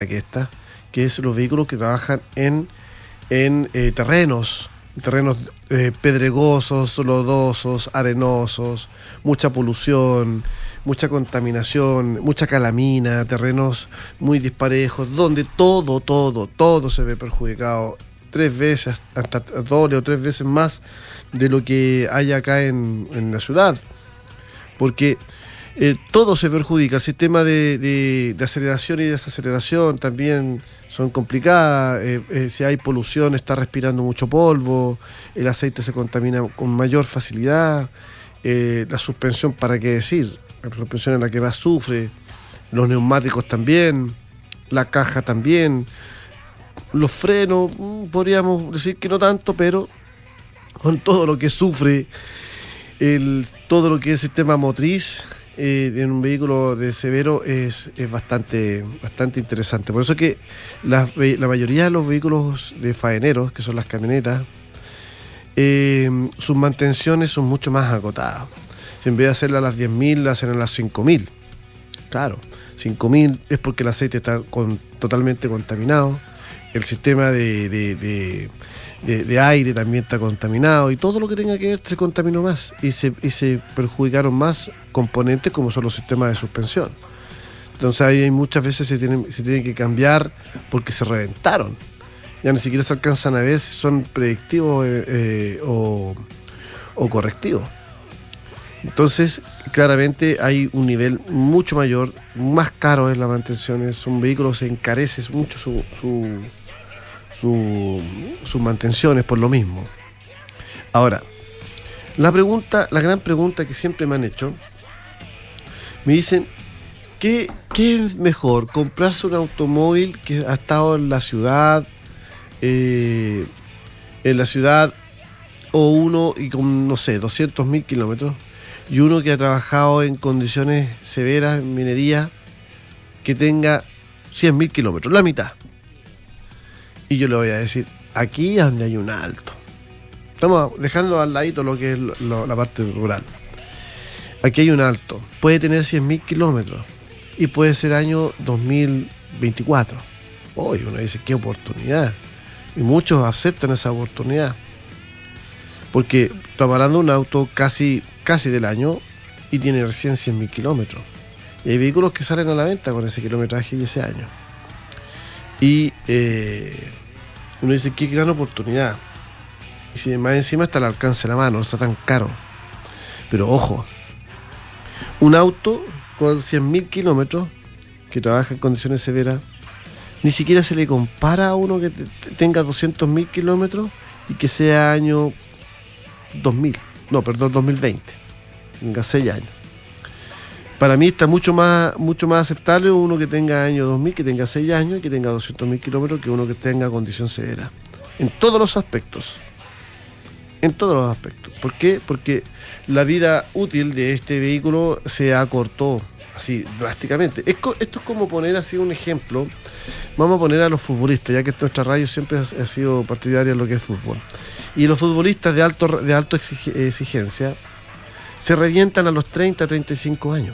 que esta, que es los vehículos que trabajan en terrenos pedregosos, lodosos, arenosos, mucha polución, mucha contaminación, mucha calamina, terrenos muy disparejos, donde todo se ve perjudicado 3 veces, hasta doble o 3 veces más de lo que hay acá en la ciudad. Porque todo se perjudica. El sistema de aceleración y desaceleración también son complicadas. Si hay polución, está respirando mucho polvo, el aceite se contamina con mayor facilidad, la suspensión, ¿para qué decir? La suspensión en la que más sufre, los neumáticos también, la caja también, los frenos, podríamos decir que no tanto, pero con todo lo que sufre, todo lo que es el sistema motriz en un vehículo de severo es bastante interesante. Por eso que la mayoría de los vehículos de faeneros, que son las camionetas, sus mantenciones son mucho más acotadas. Si en vez de hacerlas a las 10.000, las hacen a las 5.000. Claro, 5.000 es porque el aceite está totalmente contaminado, el sistema de aire también está contaminado, y todo lo que tenga que ver se contaminó más y se perjudicaron más componentes como son los sistemas de suspensión. Entonces ahí muchas veces se tienen que cambiar porque se reventaron. Ya ni siquiera se alcanzan a ver si son predictivos o correctivos. Entonces claramente hay un nivel mucho mayor, más caro en la mantención. Es un vehículo, se encarece mucho sus mantenciones por lo mismo. Ahora, la gran pregunta que siempre me han hecho, me dicen, ¿qué es mejor? ¿Comprarse un automóvil que ha estado en la ciudad, o uno y con, no sé, 200.000 kilómetros, y uno que ha trabajado en condiciones severas en minería, que tenga 100.000 kilómetros, la mitad? Y yo le voy a decir, aquí es donde hay un alto. Estamos dejando al ladito lo que es la parte rural. Aquí hay un alto. Puede tener 100.000 kilómetros y puede ser año 2024. Hoy uno dice, qué oportunidad. Y muchos aceptan esa oportunidad. Porque estamos hablando de un auto casi del año y tiene recién 100.000 kilómetros. Y hay vehículos que salen a la venta con ese kilometraje y ese año. Y uno dice, qué gran oportunidad. Y si más encima está al alcance de la mano, no está tan caro. Pero ojo, un auto con 100.000 kilómetros que trabaja en condiciones severas, ni siquiera se le compara a uno que tenga 200.000 kilómetros y que sea año 2020, tenga 6 años. Para mí está mucho más aceptable uno que tenga año 2000, que tenga 6 años y que tenga 200.000 kilómetros, que uno que tenga condición severa. En todos los aspectos. ¿Por qué? Porque la vida útil de este vehículo se acortó así drásticamente. Esto es como poner así un ejemplo. Vamos a poner a los futbolistas, ya que nuestra radio siempre ha sido partidaria en lo que es fútbol. Y los futbolistas de alta exigencia se revientan a los 30, 35 años.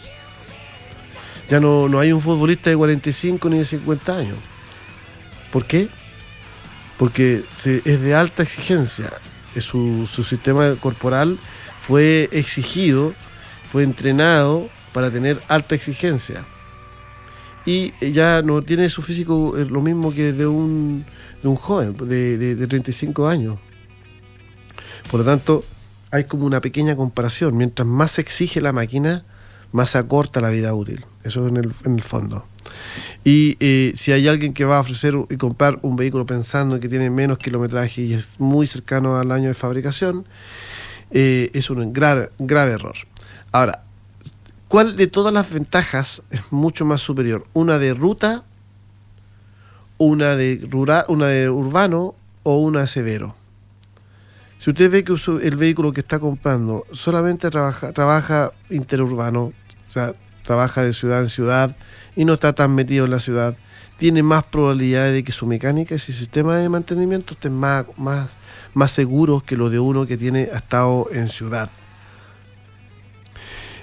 Ya no hay un futbolista de 45 ni de 50 años. ¿Por qué? Porque es de alta exigencia. Su sistema corporal fue exigido, fue entrenado para tener alta exigencia. Y ya no tiene su físico lo mismo que de un joven de 35 años. Por lo tanto, hay como una pequeña comparación. Mientras más se exige la máquina, más se acorta la vida útil. Eso en el fondo. Y si hay alguien que va a ofrecer y comprar un vehículo pensando que tiene menos kilometraje y es muy cercano al año de fabricación, es un grave error. Ahora, ¿cuál de todas las ventajas es mucho más superior? ¿Una de ruta, una de rural, una de urbano o una de severo? Si usted ve que el vehículo que está comprando solamente trabaja interurbano, o sea, trabaja de ciudad en ciudad y no está tan metido en la ciudad, tiene más probabilidades de que su mecánica y su sistema de mantenimiento estén más seguros que lo de uno que ha estado en ciudad.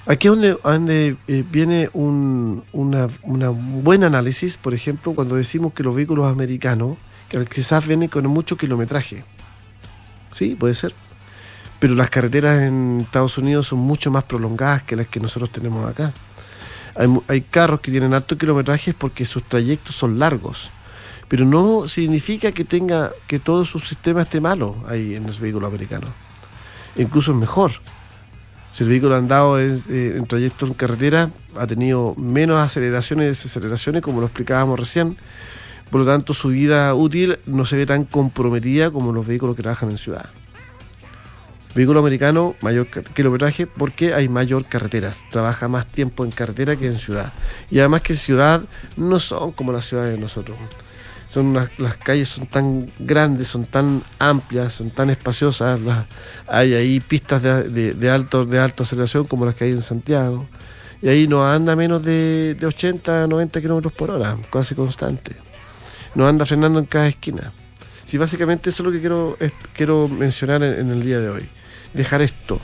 Aquí es donde viene una buen análisis, por ejemplo, cuando decimos que los vehículos americanos, que quizás vienen con mucho kilometraje. Sí, puede ser. Pero las carreteras en Estados Unidos son mucho más prolongadas que las que nosotros tenemos acá. Hay carros que tienen alto kilometraje porque sus trayectos son largos. Pero no significa que todo su sistema esté malo ahí en los vehículos americanos. Incluso es mejor. Si el vehículo ha andado en trayecto en carretera, ha tenido menos aceleraciones y desaceleraciones, como lo explicábamos recién. Por lo tanto, su vida útil no se ve tan comprometida como los vehículos que trabajan en ciudad. Vehículo americano, mayor kilometraje, porque hay mayor carreteras. Trabaja más tiempo en carretera que en ciudad. Y además que en ciudad no son como las ciudades de nosotros. Las calles son tan grandes, son tan amplias, son tan espaciosas. Hay ahí pistas de alta aceleración como las que hay en Santiago. Y ahí no anda menos de 80 a 90 kilómetros por hora, casi constante. No anda frenando en cada esquina. Sí, básicamente eso es lo que quiero mencionar en el día de hoy. Dejar esto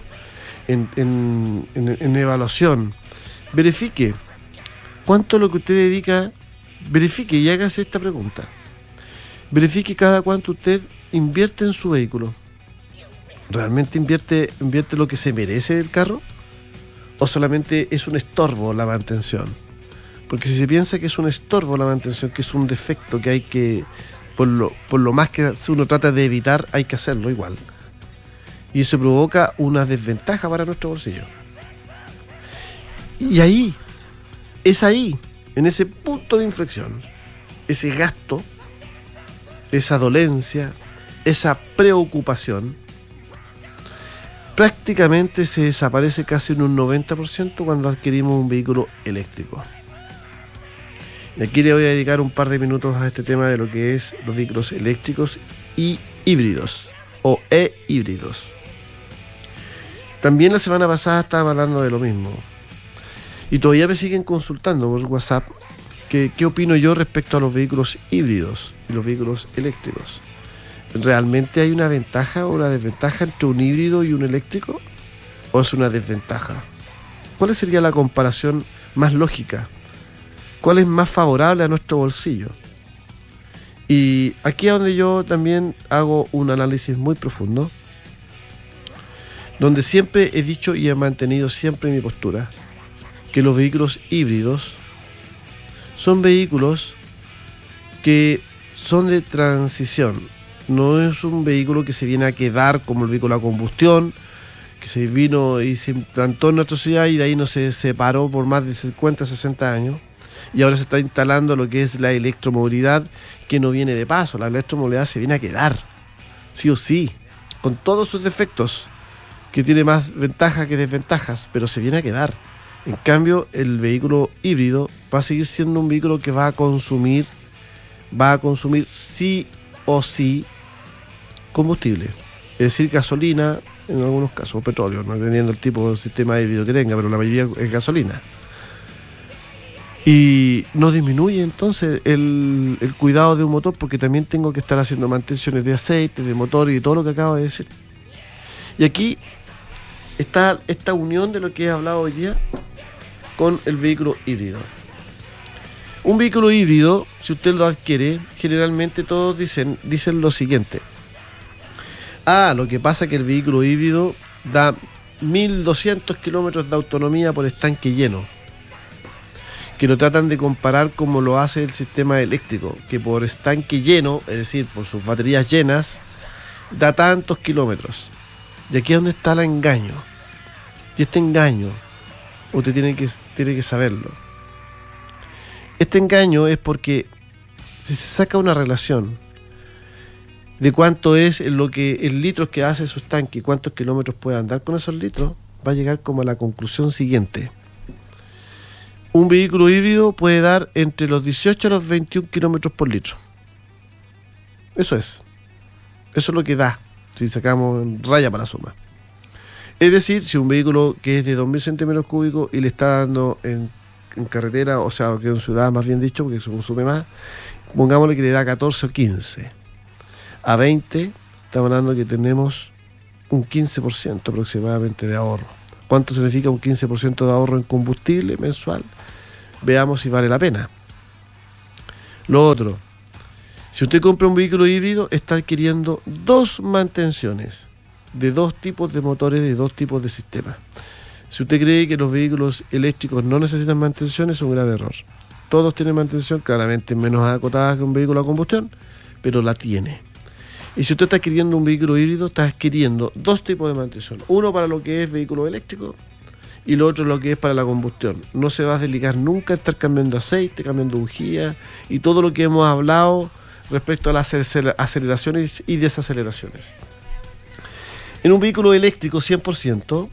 en evaluación. Verifique cuánto es lo que usted dedica. Verifique y hágase esta pregunta. Verifique cada cuánto usted invierte en su vehículo. ¿Realmente invierte lo que se merece el carro? ¿O solamente es un estorbo la mantención? Porque si se piensa que es un estorbo la mantención, que es un defecto que hay que, por lo más que uno trata de evitar, hay que hacerlo igual. Y eso provoca una desventaja para nuestro bolsillo. Y es ahí, en ese punto de inflexión, ese gasto, esa dolencia, esa preocupación, prácticamente se desaparece casi en un 90% cuando adquirimos un vehículo eléctrico. Y aquí le voy a dedicar un par de minutos a este tema de lo que es los vehículos eléctricos y híbridos, o e-híbridos. También la semana pasada estaba hablando de lo mismo. Y todavía me siguen consultando por WhatsApp qué opino yo respecto a los vehículos híbridos y los vehículos eléctricos. ¿Realmente hay una ventaja o una desventaja entre un híbrido y un eléctrico? ¿O es una desventaja? ¿Cuál sería la comparación más lógica? ¿Cuál es más favorable a nuestro bolsillo? Y aquí es donde yo también hago un análisis muy profundo, donde siempre he dicho y he mantenido siempre mi postura, que los vehículos híbridos son vehículos que son de transición. No es un vehículo que se viene a quedar como el vehículo a combustión, que se vino y se implantó en nuestra ciudad y de ahí no se separó por más de 50, 60 años. Y ahora se está instalando lo que es la electromovilidad, que no viene de paso. La electromovilidad se viene a quedar, sí o sí, con todos sus defectos, que tiene más ventajas que desventajas, pero se viene a quedar. En cambio, el vehículo híbrido va a seguir siendo un vehículo que va a consumir sí o sí combustible, es decir, gasolina, en algunos casos, o petróleo, no dependiendo del tipo de sistema híbrido que tenga, pero la mayoría es gasolina. Y no disminuye entonces el cuidado de un motor, porque también tengo que estar haciendo mantenciones de aceite, de motor y de todo lo que acabo de decir. Y aquí está esta unión de lo que he hablado hoy día con el vehículo híbrido. Un vehículo híbrido, si usted lo adquiere, generalmente todos dicen lo siguiente. Lo que pasa es que el vehículo híbrido da 1200 kilómetros de autonomía por estanque lleno, que lo tratan de comparar como lo hace el sistema eléctrico, que por estanque lleno, es decir, por sus baterías llenas, da tantos kilómetros. Y aquí es donde está el engaño. Y este engaño, usted tiene que saberlo. Este engaño es porque si se saca una relación de cuánto es el litros que hace su estanque y cuántos kilómetros puede andar con esos litros, va a llegar como a la conclusión siguiente. Un vehículo híbrido puede dar entre los 18 a los 21 kilómetros por litro. Eso es lo que da, si sacamos raya para la suma. Es decir, si un vehículo que es de 2.000 centímetros cúbicos y le está dando en carretera, o sea, que en ciudad más bien dicho, porque se consume más, pongámosle que le da 14 o 15. A 20, estamos hablando que tenemos un 15% aproximadamente de ahorro. ¿Cuánto significa un 15% de ahorro en combustible mensual? Veamos si vale la pena. Lo otro, si usted compra un vehículo híbrido, está adquiriendo 2 mantenciones de 2 tipos de motores, de 2 tipos de sistemas. Si usted cree que los vehículos eléctricos no necesitan mantención, es un grave error. Todos tienen mantención, claramente menos acotada que un vehículo a combustión, pero la tiene. Y si usted está adquiriendo un vehículo híbrido, está adquiriendo 2 tipos de mantención. Uno para lo que es vehículo eléctrico y lo otro lo que es para la combustión. No se va a desligar nunca estar cambiando aceite, cambiando bujía y todo lo que hemos hablado respecto a las aceleraciones y desaceleraciones. En un vehículo eléctrico 100%,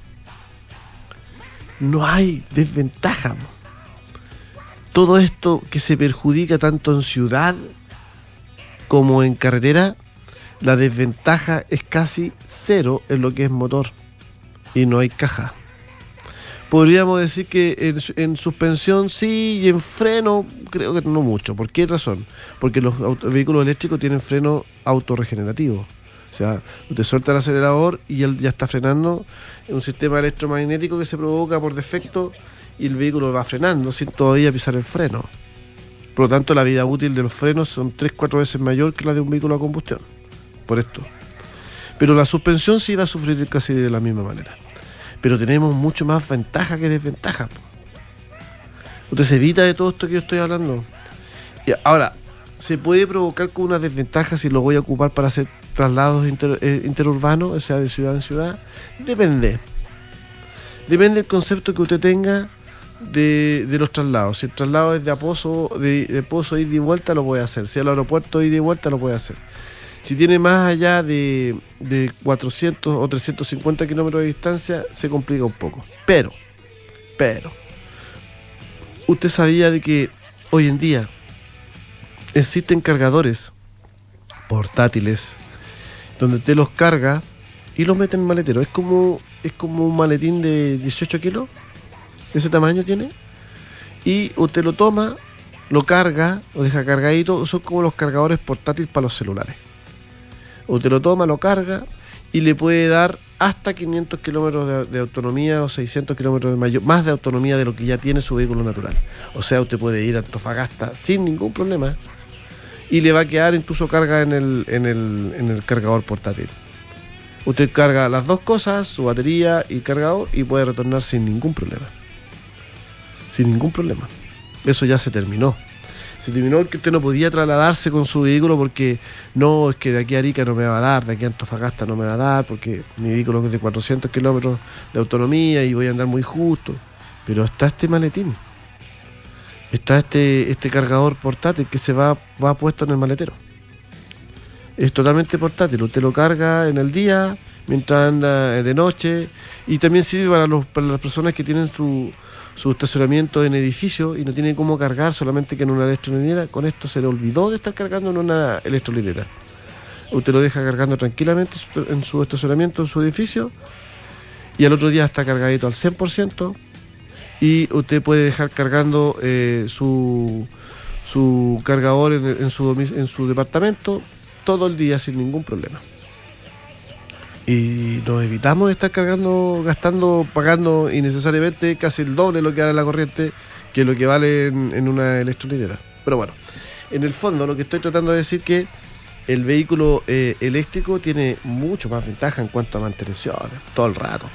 no hay desventaja. Todo esto que se perjudica tanto en ciudad como en carretera, la desventaja es casi cero en lo que es motor y no hay caja. Podríamos decir que en suspensión sí y en freno creo que no mucho. ¿Por qué razón? Porque los vehículos eléctricos tienen freno autorregenerativo. O sea, usted suelta el acelerador y él ya está frenando en un sistema electromagnético que se provoca por defecto y el vehículo va frenando sin todavía pisar el freno. Por lo tanto, la vida útil de los frenos son 3-4 veces mayor que la de un vehículo a combustión. Por esto. Pero la suspensión sí va a sufrir casi de la misma manera. Pero tenemos mucho más ventaja que desventaja. Usted se evita de todo esto que yo estoy hablando. Y ahora, ¿se puede provocar con una desventaja si lo voy a ocupar para hacer traslados interurbanos, o sea, de ciudad en ciudad? Depende. Depende del concepto que usted tenga de los traslados. Si el traslado es de Pozo ida y vuelta, lo puede hacer. Si al aeropuerto ida y vuelta, lo puede hacer. Si tiene más allá de 400 o 350 kilómetros de distancia, se complica un poco. Pero, usted sabía de que hoy en día existen cargadores portátiles donde usted los carga y los mete en el maletero. Es como un maletín de 18 kilos, ese tamaño tiene, y usted lo toma, lo carga, lo deja cargadito. Son como los cargadores portátiles para los celulares. Usted lo toma, lo carga y le puede dar hasta 500 kilómetros de autonomía o 600 kilómetros más de autonomía de lo que ya tiene su vehículo natural. O sea, usted puede ir a Antofagasta sin ningún problema y le va a quedar incluso carga en el cargador portátil. Usted carga las 2 cosas, su batería y el cargador, y puede retornar sin ningún problema. Sin ningún problema. Eso ya se terminó. Se terminó que usted no podía trasladarse con su vehículo porque no, es que de aquí a Arica no me va a dar, de aquí a Antofagasta no me va a dar, porque mi vehículo es de 400 kilómetros de autonomía y voy a andar muy justo. Pero está este maletín. Está este cargador portátil que se va puesto en el maletero. Es totalmente portátil. Usted lo carga en el día, mientras anda de noche, y también sirve para las personas que tienen su estacionamiento en edificio y no tienen cómo cargar, solamente que en una electrolinera. Con esto se le olvidó de estar cargando en una electrolinera. Usted lo deja cargando tranquilamente en su estacionamiento, en su edificio, y al otro día está cargadito al 100%, y usted puede dejar cargando su cargador en su departamento todo el día sin ningún problema. Y nos evitamos estar gastando, pagando innecesariamente casi el doble lo que vale la corriente que lo que vale en una electrolinera. Pero bueno, en el fondo lo que estoy tratando de decir que el vehículo eléctrico tiene mucho más ventaja en cuanto a mantención, todo el rato.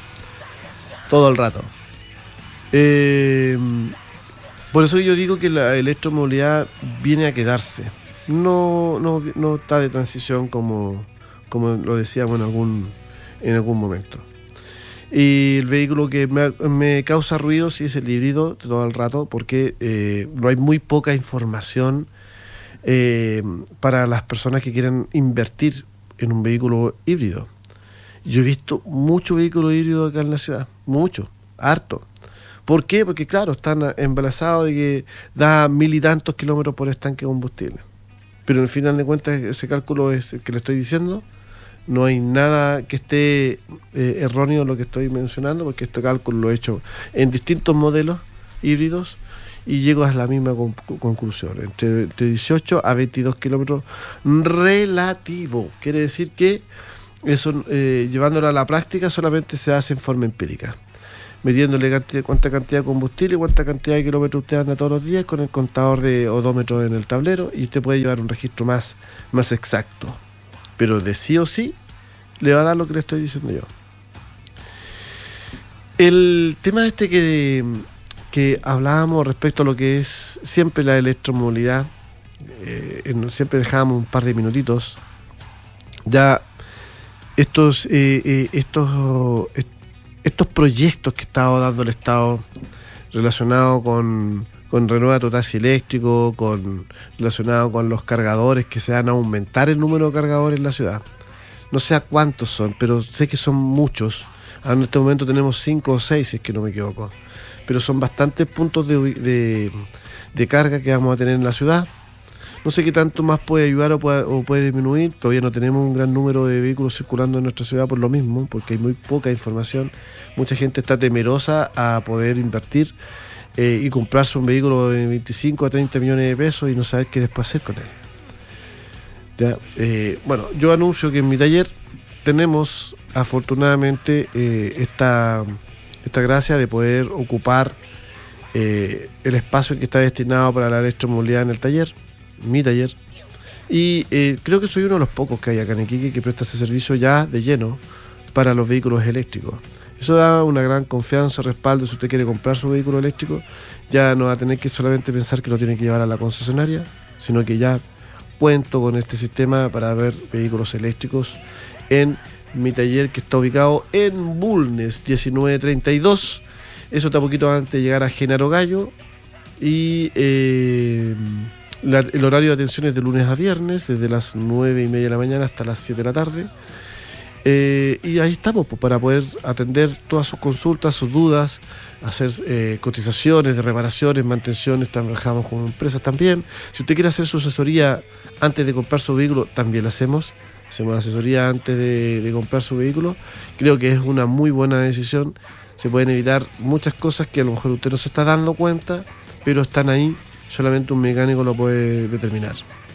Por eso yo digo que la electromovilidad viene a quedarse. No está de transición como lo decíamos en algún momento. Y el vehículo que me causa ruido sí es el híbrido todo el rato, porque no hay muy poca información para las personas que quieren invertir en un vehículo híbrido. Yo he visto mucho vehículo híbrido acá en la ciudad, mucho, harto. ¿Por qué? Porque claro, están embarazados de que da 1000 y tantos kilómetros por estanque de combustible. Pero al final de cuentas ese cálculo es el que le estoy diciendo. No hay nada que esté erróneo en lo que estoy mencionando, porque este cálculo lo he hecho en distintos modelos híbridos y llego a la misma conclusión. Entre 18 a 22 kilómetros relativo. Quiere decir que eso, llevándolo a la práctica, solamente se hace en forma empírica. metiéndole cuánta cantidad de combustible y cuánta cantidad de kilómetros usted anda todos los días con el contador de odómetro en el tablero, y usted puede llevar un registro más exacto. Pero de sí o sí le va a dar lo que le estoy diciendo yo. El tema que hablábamos respecto a lo que es siempre la electromovilidad, siempre dejábamos un par de minutitos. Ya estos proyectos que estaba dando el Estado relacionados con Renueva Total Eléctrico, relacionado con los cargadores, que se van a aumentar el número de cargadores en la ciudad. No sé a cuántos son, pero sé que son muchos. En este momento tenemos 5 o 6, si es que no me equivoco. Pero son bastantes puntos de carga que vamos a tener en la ciudad. No sé qué tanto más puede ayudar o puede disminuir. Todavía no tenemos un gran número de vehículos circulando en nuestra ciudad por lo mismo, porque hay muy poca información. Mucha gente está temerosa a poder invertir y comprarse un vehículo de 25 a 30 millones de pesos y no saber qué después hacer con él. ¿Ya? Bueno, yo anuncio que en mi taller tenemos afortunadamente esta gracia de poder ocupar el espacio que está destinado para la electromovilidad en el taller, mi taller, y creo que soy uno de los pocos que hay acá en Iquique que presta ese servicio ya de lleno para los vehículos eléctricos. Eso da una gran confianza, respaldo. Si usted quiere comprar su vehículo eléctrico, ya no va a tener que solamente pensar que lo tiene que llevar a la concesionaria, sino que ya cuento con este sistema para ver vehículos eléctricos en mi taller, que está ubicado en Bulnes 1932. Eso está poquito antes de llegar a Genaro Gallo. Y el horario de atención es de lunes a viernes, desde las 9:30 de la mañana hasta las 7 de la tarde. Y ahí estamos pues, para poder atender todas sus consultas, sus dudas, hacer cotizaciones de reparaciones, mantenciones. Trabajamos con empresas también. Si usted quiere hacer su asesoría antes de comprar su vehículo, también la hacemos asesoría antes de comprar su vehículo. Creo que es una muy buena decisión. Se pueden evitar muchas cosas que a lo mejor usted no se está dando cuenta, pero están ahí, solamente un mecánico lo puede determinar.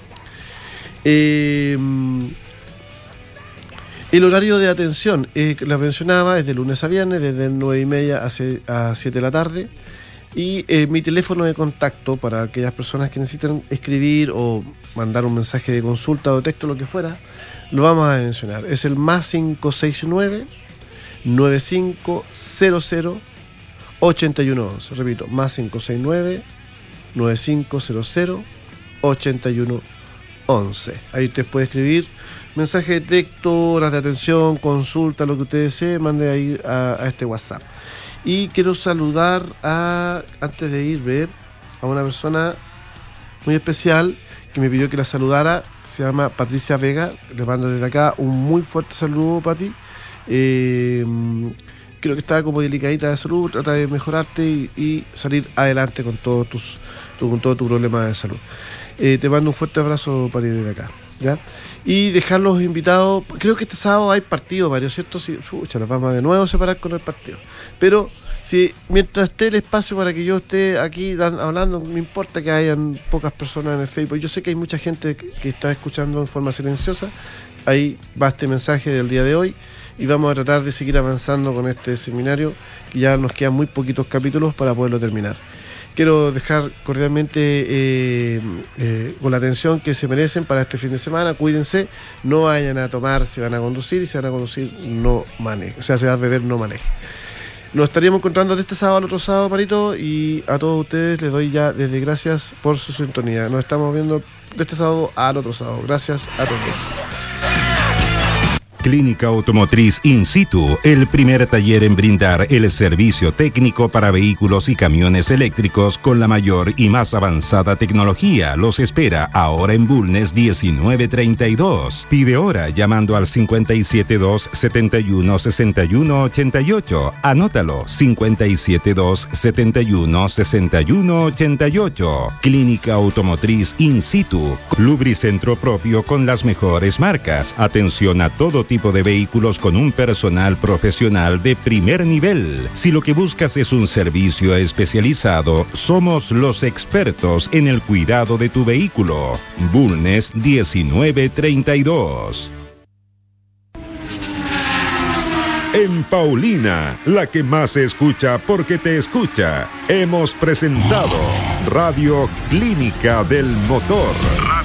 El horario de atención, la mencionaba, es de lunes a viernes, desde 9:30 a 7 de la tarde. Y mi teléfono de contacto para aquellas personas que necesitan escribir o mandar un mensaje de consulta o texto, lo que fuera, lo vamos a mencionar. Es el +569 9500 8111. Repito, +569 9500 8111. Ahí usted puede escribir mensaje de texto, horas de atención, consulta, lo que usted desee, mande ahí a este WhatsApp. Y quiero saludar antes de irme, a una persona muy especial que me pidió que la saludara. Se llama Patricia Vega. Le mando desde acá un muy fuerte saludo, Pati. Creo que está como delicadita de salud. Trata de mejorarte y salir adelante con todo tu problema de salud. Te mando un fuerte abrazo, Pati, desde acá, ¿ya? Y dejarlos invitados. Creo que este sábado hay partido, Mario, ¿cierto? Sí, nos vamos a de nuevo separar con el partido. Pero si mientras esté el espacio para que yo esté aquí hablando, me importa que hayan pocas personas en el Facebook. Yo sé que hay mucha gente que está escuchando en forma silenciosa. Ahí va este mensaje del día de hoy. Y vamos a tratar de seguir avanzando con este seminario, que ya nos quedan muy poquitos capítulos para poderlo terminar. Quiero dejar cordialmente con la atención que se merecen para este fin de semana. Cuídense, no vayan a tomar, si van a conducir, y si van a conducir, no maneje. O sea, si van a beber, no maneje. Nos estaríamos encontrando de este sábado al otro sábado, Marito, y a todos ustedes les doy ya desde gracias por su sintonía. Nos estamos viendo de este sábado al otro sábado. Gracias a todos. Clínica Automotriz In Situ, el primer taller en brindar el servicio técnico para vehículos y camiones eléctricos con la mayor y más avanzada tecnología. Los espera ahora en Bulnes 1932. Pide hora llamando al 572 71 61 88. Anótalo, 572 71 61 88. Clínica Automotriz In Situ, lubricentro propio con las mejores marcas. Atención a todo tipo de vehículos con un personal profesional de primer nivel. Si lo que buscas es un servicio especializado, somos los expertos en el cuidado de tu vehículo. Bulnes 1932. En Paulina, la que más se escucha porque te escucha, hemos presentado Radio Clínica del Motor.